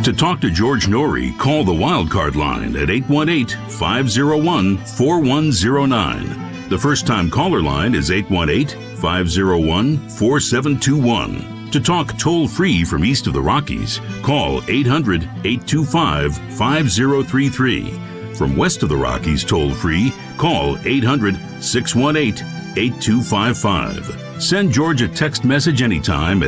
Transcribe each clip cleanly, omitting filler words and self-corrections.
To talk to George Norrie, call the Wildcard line at 818-501-4109. The first-time caller line is 818-501-4721. To talk toll-free from east of the Rockies, call 800-825-5033. From west of the Rockies toll-free, call 800-618-8255. Send George a text message anytime at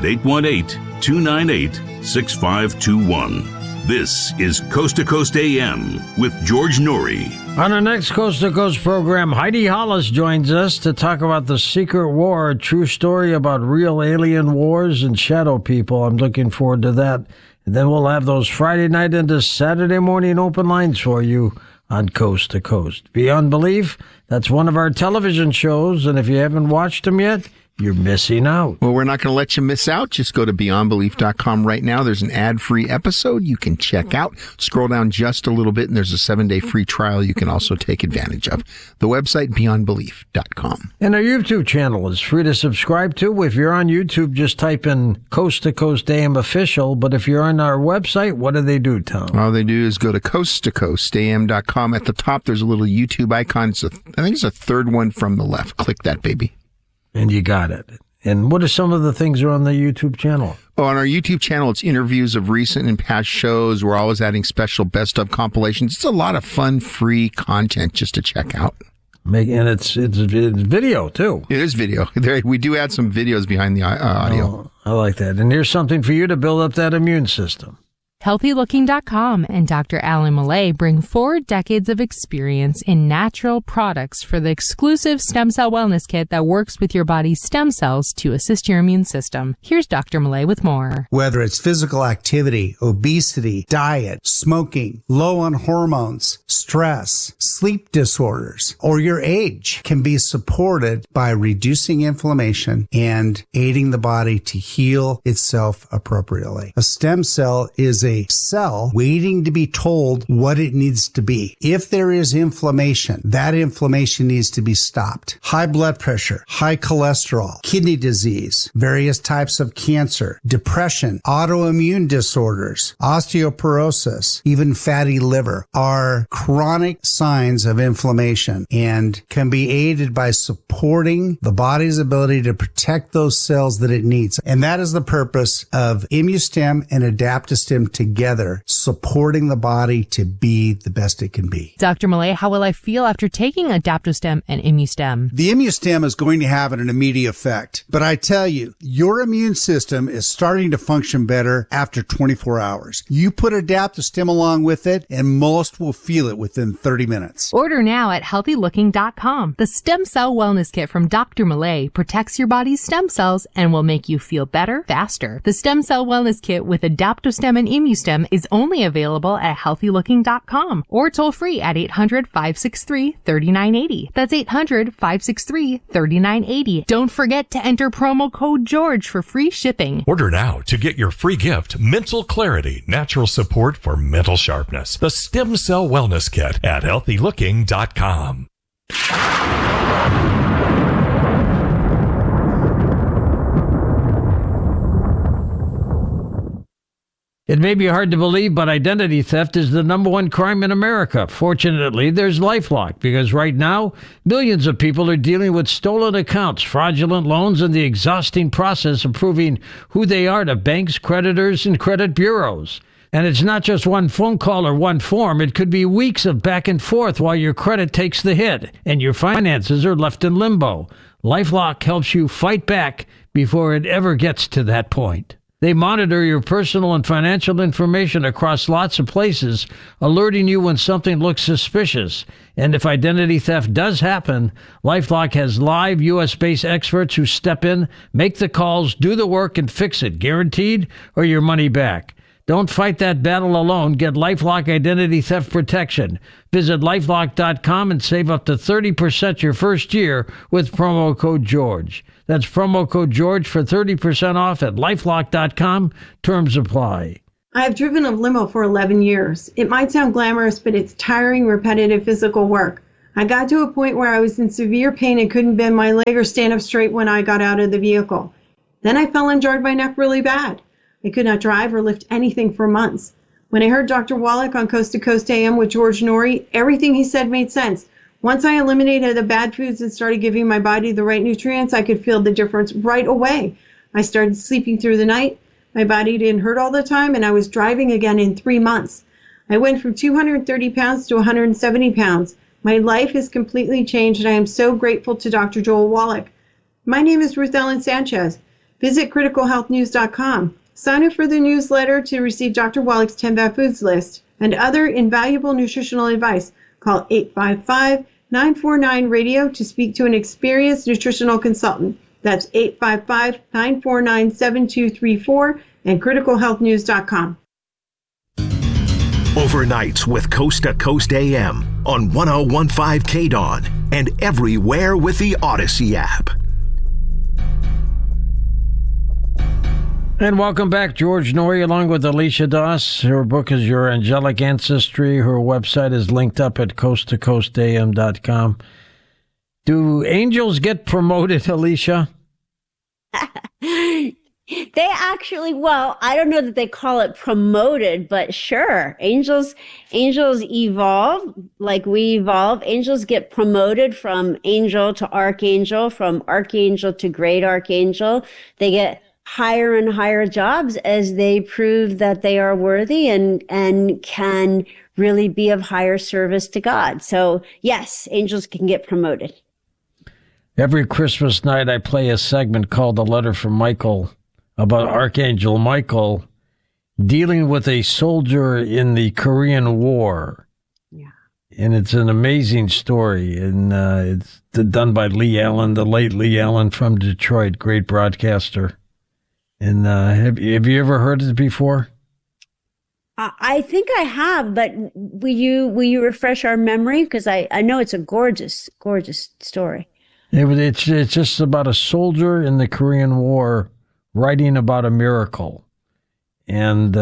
818-298-6521. This is Coast to Coast AM with George Norrie. On our next Coast to Coast program, Heidi Hollis joins us to talk about The Secret War, a true story about real alien wars and shadow people. I'm looking forward to that. And then we'll have those Friday night into Saturday morning open lines for you on Coast to Coast. Beyond Belief, that's one of our television shows, and if you haven't watched them yet, you're missing out. Well, we're not going to let you miss out. Just go to beyondbelief.com right now. There's an ad-free episode you can check out. Scroll down just a little bit, and there's a 7-day free trial you can also take advantage of. The website, beyondbelief.com. And our YouTube channel is free to subscribe to. If you're on YouTube, just type in Coast to Coast AM Official. But if you're on our website, what do they do, Tom? All they do is go to coasttocoastam.com. At the top, there's a little YouTube icon. I think it's a third one from the left. Click that, baby. And you got it. And what are some of the things that are on the YouTube channel? Oh, on our YouTube channel, it's interviews of recent and past shows. We're always adding special best of compilations. It's a lot of fun, free content just to check out. And it's video, too. It is video. We do add some videos behind the audio. Oh, I like that. And here's something for you to build up that immune system. HealthyLooking.com and Dr. Alan Millay bring 4 decades of experience in natural products for the exclusive stem cell wellness kit that works with your body's stem cells to assist your immune system. Here's Dr. Millay with more. Whether it's physical activity, obesity, diet, smoking, low on hormones, stress, sleep disorders, or your age can be supported by reducing inflammation and aiding the body to heal itself appropriately. A stem cell is a cell waiting to be told what it needs to be. If there is inflammation, that inflammation needs to be stopped. High blood pressure, high cholesterol, kidney disease, various types of cancer, depression, autoimmune disorders, osteoporosis, even fatty liver are chronic signs of inflammation and can be aided by supporting the body's ability to protect those cells that it needs. And that is the purpose of ImmuStem and Adaptostem together, supporting the body to be the best it can be. Dr. Millay, how will I feel after taking Adaptostem and ImmuStem? The ImmuStem is going to have an immediate effect, but I tell you, your immune system is starting to function better after 24 hours. You put Adaptostem along with it, and most will feel it within 30 minutes. Order now at HealthyLooking.com. The Stem Cell Wellness Kit from Dr. Millay protects your body's stem cells and will make you feel better faster. The Stem Cell Wellness Kit with Adaptostem and ImmuStem is only available at HealthyLooking.com or toll free at 800-563-3980. That's 800-563-3980. Don't forget to enter promo code George for free shipping. Order now to get your free gift, Mental Clarity, Natural Support for Mental Sharpness. The Stem Cell Wellness Kit at HealthyLooking.com. It may be hard to believe, but identity theft is the #1 crime in America. Fortunately, there's LifeLock, because right now, millions of people are dealing with stolen accounts, fraudulent loans, and the exhausting process of proving who they are to banks, creditors, and credit bureaus. And it's not just one phone call or one form. It could be weeks of back and forth while your credit takes the hit and your finances are left in limbo. LifeLock helps you fight back before it ever gets to that point. They monitor your personal and financial information across lots of places, alerting you when something looks suspicious. And if identity theft does happen, LifeLock has live U.S.-based experts who step in, make the calls, do the work, and fix it, guaranteed, or your money back. Don't fight that battle alone. Get LifeLock Identity Theft Protection. Visit LifeLock.com and save up to 30% your first year with promo code George. That's promo code George for 30% off at LifeLock.com. Terms apply. I've driven a limo for 11 years. It might sound glamorous, but it's tiring, repetitive physical work. I got to a point where I was in severe pain and couldn't bend my leg or stand up straight when I got out of the vehicle. Then I fell and jarred my neck really bad. I could not drive or lift anything for months. When I heard Dr. Wallach on Coast to Coast AM with George Norrie, everything he said made sense. Once I eliminated the bad foods and started giving my body the right nutrients, I could feel the difference right away. I started sleeping through the night. My body didn't hurt all the time, and I was driving again in 3 months. I went from 230 pounds to 170 pounds. My life is completely changed, and I am so grateful to Dr. Joel Wallach. My name is Ruth Ellen Sanchez. Visit criticalhealthnews.com. Sign up for the newsletter to receive Dr. Wallach's 10 Bad Foods list and other invaluable nutritional advice. Call 855-949-RADIO to speak to an experienced nutritional consultant. That's 855-949-7234 and criticalhealthnews.com. Overnights with Coast to Coast AM on 1015 KDON and everywhere with the Odyssey app. And welcome back, George Norrie, along with Alicia Doss. Her book is Your Angelic Ancestry. Her website is linked up at coasttocoastam.com. Do angels get promoted, Alicia? They actually, well, I don't know that they call it promoted, but sure, angels evolve like we evolve. Angels get promoted from angel to archangel, from archangel to great archangel. They get higher and higher jobs as they prove that they are worthy and can really be of higher service to God. So yes, angels can get promoted. Every Christmas night, I play a segment called The Letter from Michael, about Archangel Michael dealing with a soldier in the Korean War. Yeah. And it's an amazing story. And it's done by Lee Allen, the late Lee Allen from Detroit, great broadcaster. And have you ever heard it before? I think I have, but will you refresh our memory? Because I know it's a gorgeous, gorgeous story. It's just about a soldier in the Korean War writing about a miracle. And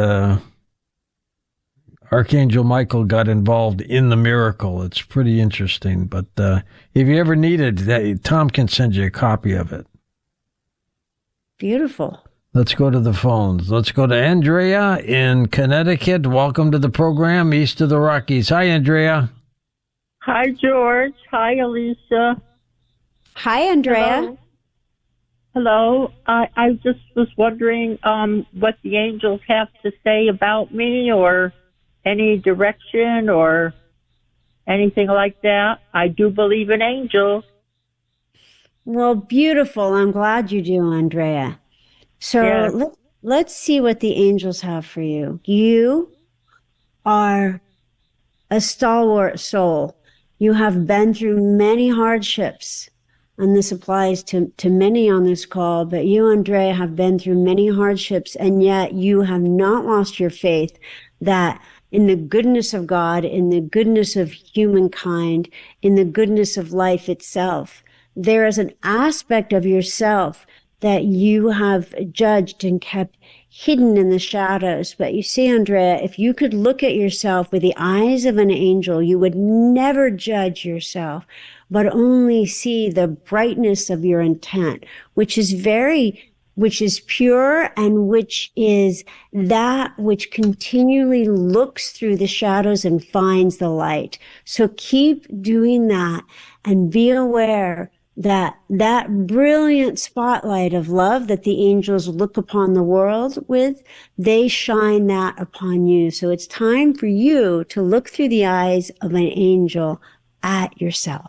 Archangel Michael got involved in the miracle. It's pretty interesting. But if you ever need it, Tom can send you a copy of it. Beautiful. Let's go to the phones. Let's go to Andrea in Connecticut. Welcome to the program, East of the Rockies. Hi, Andrea. Hi, George. Hi, Alicia. Hi, Andrea. Hello. I just was wondering what the angels have to say about me, or any direction or anything like that. I do believe in angels. Well, beautiful. I'm glad you do, Andrea. So let's see what the angels have for you. You are a stalwart soul. You have been through many hardships. And this applies to many on this call, but you, Andrea, have been through many hardships, and yet you have not lost your faith that in the goodness of God, in the goodness of humankind, in the goodness of life itself, there is an aspect of yourself that you have judged and kept hidden in the shadows. But you see, Andrea, if you could look at yourself with the eyes of an angel, you would never judge yourself, but only see the brightness of your intent, which is pure, and which is that which continually looks through the shadows and finds the light. So keep doing that and be aware that brilliant spotlight of love that the angels look upon the world with, they shine that upon you. So it's time for you to look through the eyes of an angel at yourself.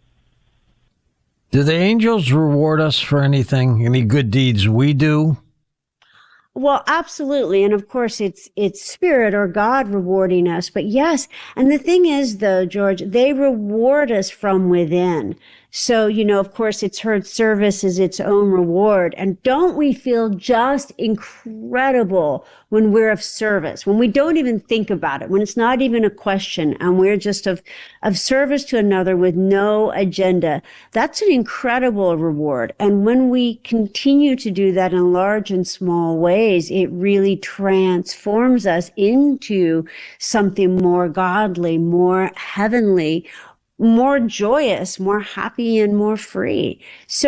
Do the angels reward us for anything? Any good deeds we do? Well, absolutely. And of course, it's spirit or God rewarding us. But yes. And the thing is, though, George, they reward us from within. So, of course, it's heard service is its own reward. And don't we feel just incredible when we're of service, when we don't even think about it, when it's not even a question and we're just of service to another with no agenda? That's an incredible reward. And when we continue to do that in large and small ways, it really transforms us into something more godly, more heavenly, more joyous, more happy, and more free. So